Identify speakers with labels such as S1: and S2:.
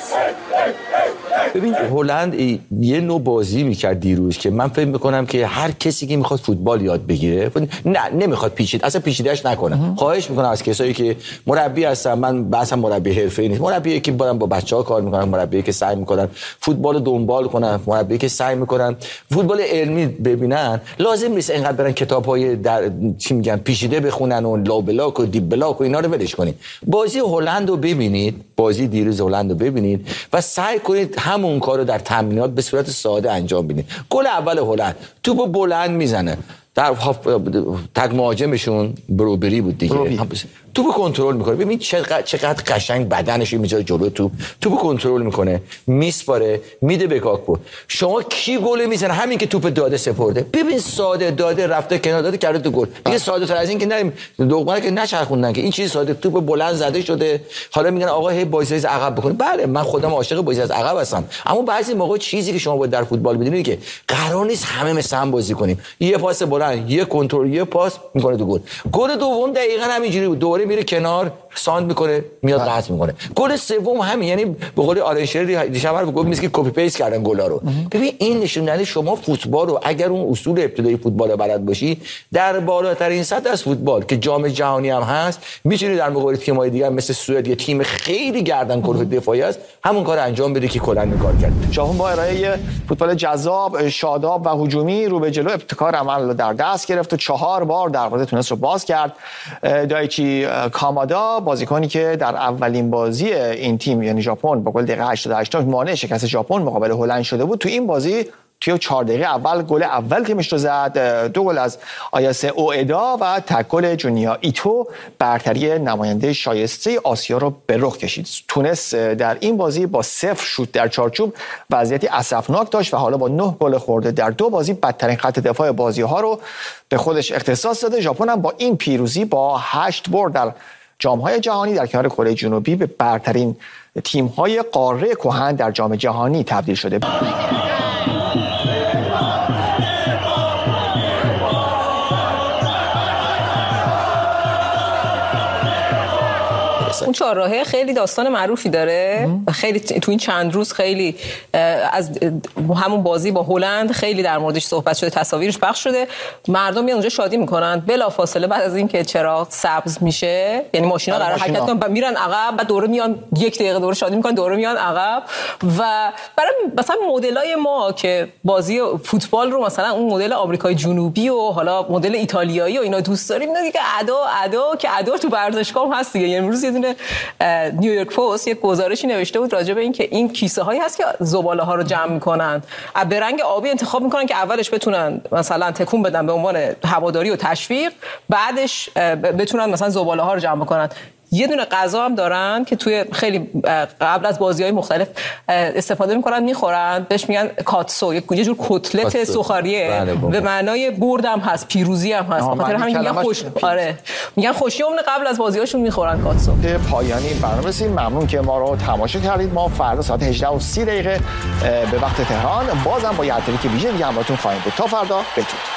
S1: ببین هلند یه نوع بازی میکرد دیروز که من فکر میکنم که هر کسی که میخواد فوتبال یاد بگیره نه نمیخواد اصلا پیچیده‌اش نکنه. خواهش میکنم از کسایی که مربی هستن، من اصلا مربی حرفه‌ای نیست، مربی که با بچه‌ها کار میکنن، مربی که سعی میکنن فوتبال دنبال کنن، مربی که سعی میکنن فوتبال علمی ببینن، لازم نیست اینقدر برن کتاب‌های در چی میگن پیچیده بخونن و لا بلاک و دیپ بلاک و اینا رو ولش کنید. بازی هلند رو ببینید، بازی دیروز هلند رو ببینید و سعی کنید همون کارو در تمرینات به صورت ساده انجام بدید. گل اول هلند توپو بلند میزنه، در تگ مهاجمشون بروبری بود دیگه، توپو کنترل میکنه. ببین چقدر قشنگ بدنش رو میذاره جلو توپو کنترل میکنه، میسپاره میده به گاکپو. شما کی گل میزنه؟ همین که توپ داده سپرده. ببین ساده داده رفته کنار داده کرده تو گل. دیگه ساده تر از این که نریم دوباره که نچرخوندن که این چیز ساده، توپ بلند زده شده. حالا میگن آقا هی بازی از عقب بکنه. بله من خودم عاشق بازی از عقب هستم، اما بعضی موقع چیزی که شما باید در فوتبال بدونید که قرار نیست همه مثل هم بازی کنیم. یه پاس بلند، یه کنترل، یه پاس میکنه تو گل. گل دوم دقیقاً همینجوری بود، دوباره میره کنار ساند میکنه میاد قطع میکنه. گل سوم همین، یعنی به قول آرنشری دیشب گفت میگه کپی پیست کردن گلا رو. ببین این نشون دهنده شما فوتبال رو اگر اون اصول ابتدایی فوتبال رو بلد باشی، در بالاترین سطح از فوتبال که جام جهانی هم هست میتونی در مقابل تیم‌های دیگه مثل سوئد، یه تیم خیلی گردن کلوف دفاعی است، همون کار انجام بده که کلا این کار کرد.
S2: ژاپن با ارائه فوتبال جذاب، شاداب و هجومی رو به جلو ابتکار عمل در دست گرفت و 4 بار دروازه تونست رو باز کرد. دایچی کامادا بازیکنی که در اولین بازی این تیم یعنی ژاپن با گل دقیقه 88 مانع شکست ژاپن مقابل هلند شده بود، تو این بازی توی 4 دقیقه اول گل اول تیمش رو زد. 2 گل از آیاسه اوئدا و تک گل جونیا ایتو برتری نماینده شایسته آسیا رو به رخ کشید. تونس در این بازی با 0 شوت در چارچوب وضعیتی اسفناک داشت و حالا با 9 گل خورده در 2 بازی بدترین خط دفاع بازی‌ها رو به خودش اختصاص داده. ژاپن هم با این پیروزی با 8 برد در جام‌های جهانی در کنار کره جنوبی به برترین تیم‌های قاره کهن در جام جهانی تبدیل شده.
S3: اون چهارراهه خیلی داستان معروفی داره، خیلی تو این چند روز خیلی از همون بازی با هلند خیلی در موردش صحبت شده، تصاویرش پخش شده، مردم میان اونجا شادی میکنن بلافاصله بعد از اینکه چراغ سبز میشه، یعنی ماشینا قرار حرکت کنن میرن عقب، بعد دوره میان 1 دقیقه دوره شادی میکنن، دوره میان عقب. و برای مثلا مدلای ما که بازی فوتبال رو مثلا اون مدل آمریکای جنوبی و حالا مدل ایتالیایی و اینا دوست داریم، اینا دیگه ادا تو ورزشگاه هست دیگه. امروز یه دونه نیویورک پست یک گزارشی نوشته بود راجع به این که این کیسه هایی هست که زباله ها رو جمع میکنن، به رنگ آبی انتخاب میکنن که اولش بتونن مثلا تکون بدن به عنوان هواداری و تشویق، بعدش بتونن مثلا زباله ها رو جمع بکنن. یه دونه غذا هم دارن که توی خیلی قبل از بازی‌های مختلف استفاده می‌کنن می‌خورن، بهش میگن کاتسو، یه جور کتلت سوخاریه، به معنای بردم هست، پیروزی هم هست. بخاطر همین میگن میگن خوشیومن قبل از بازی‌هاشون می‌خورن کاتسو.
S2: پایانی برنامه رسیدیم. ممنون که ما رو تماشا کردید. ما فردا ساعت 18:30 به وقت تهران بازم با یه تریک ویژه دیگه همراهتون خواهیم بود. تا فردا بدرود.